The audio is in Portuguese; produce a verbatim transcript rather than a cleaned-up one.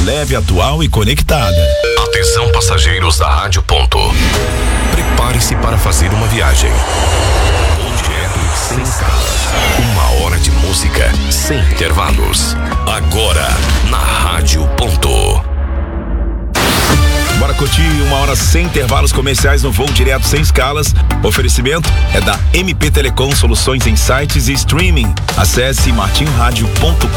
leve, atual e conectada. Atenção, passageiros da Rádio Ponto. Prepare-se para fazer uma viagem. Direto sem escalas. Uma hora de música sem intervalos. Agora, na Rádio Ponto. Bora curtir uma hora sem intervalos comerciais no voo direto sem escalas. Oferecimento é da M P Telecom, soluções em sites e streaming. Acesse martinho rádio ponto com.